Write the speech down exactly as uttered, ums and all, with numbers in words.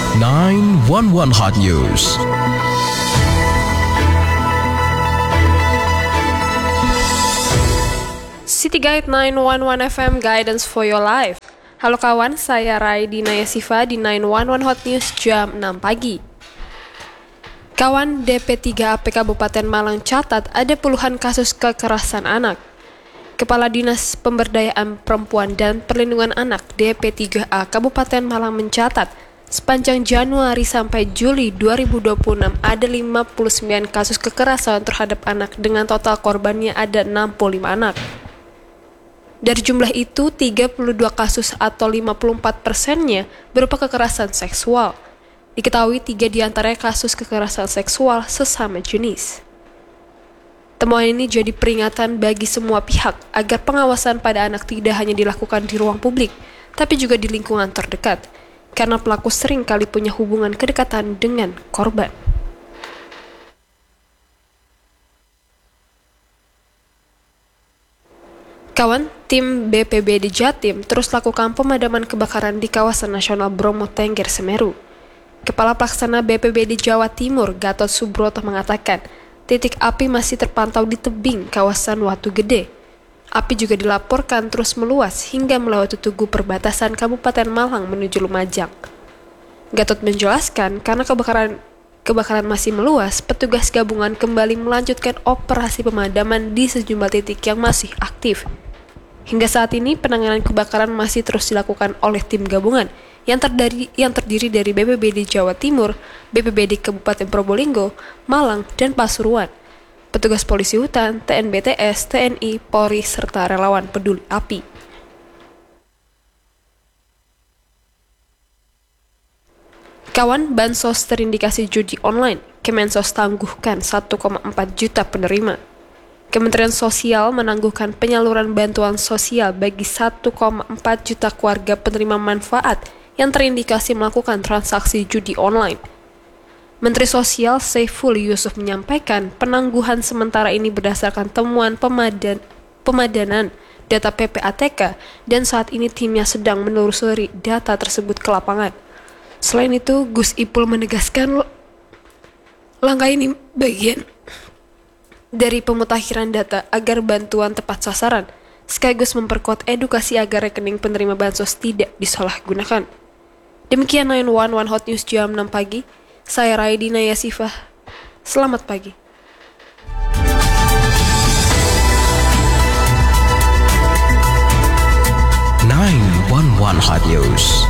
sembilan satu satu Hot News. City Guide sembilan satu satu F M Guidance for your life. Halo kawan, saya Raidina Yasifa di sembilan satu satu Hot News jam enam pagi. Kawan, D P tiga A P Kabupaten Malang catat ada puluhan kasus kekerasan anak. Kepala Dinas Pemberdayaan Perempuan dan Perlindungan Anak D P tiga A Kabupaten Malang mencatat sepanjang Januari sampai Juli dua ribu dua puluh enam ada lima puluh sembilan kasus kekerasan terhadap anak dengan total korbannya ada enam puluh lima anak. Dari jumlah itu, tiga puluh dua kasus atau lima puluh empat persennya berupa kekerasan seksual. Diketahui tiga diantaranya kasus kekerasan seksual sesama jenis. Temuan ini jadi peringatan bagi semua pihak agar pengawasan pada anak tidak hanya dilakukan di ruang publik, tapi juga di lingkungan terdekat, karena pelaku sering kali punya hubungan kedekatan dengan korban. Kawan, tim B P B D Jatim terus lakukan pemadaman kebakaran di kawasan nasional Bromo Tengger Semeru. Kepala Pelaksana B P B D Jawa Timur, Gatot Subroto mengatakan, titik api masih terpantau di tebing kawasan Watu Gede. Api juga dilaporkan terus meluas hingga melewati tugu perbatasan Kabupaten Malang menuju Lumajang. Gatot menjelaskan, karena kebakaran kebakaran masih meluas, petugas gabungan kembali melanjutkan operasi pemadaman di sejumlah titik yang masih aktif. Hingga saat ini, penanganan kebakaran masih terus dilakukan oleh tim gabungan yang terdiri, yang terdiri dari B P B D Jawa Timur, B P B D Kabupaten Probolinggo, Malang, dan Pasuruan, petugas polisi hutan, T N B T S, T N I, Polri, serta relawan peduli api. Kawan, bansos terindikasi judi online, Kemensos tangguhkan satu koma empat juta penerima. Kementerian Sosial menangguhkan penyaluran bantuan sosial bagi satu koma empat juta keluarga penerima manfaat yang terindikasi melakukan transaksi judi online. Menteri Sosial Saiful Yusuf menyampaikan penangguhan sementara ini berdasarkan temuan pemadan, pemadanan data P P A T K dan saat ini timnya sedang menelusuri data tersebut ke lapangan. Selain itu, Gus Ipul menegaskan langkah ini bagian dari pemutakhiran data agar bantuan tepat sasaran, sekaligus memperkuat edukasi agar rekening penerima bansos tidak disalahgunakan. Demikian sembilan satu satu Hot News jam enam pagi. Saya Raidina Yasifah. Selamat pagi. sembilan satu satu Hot News.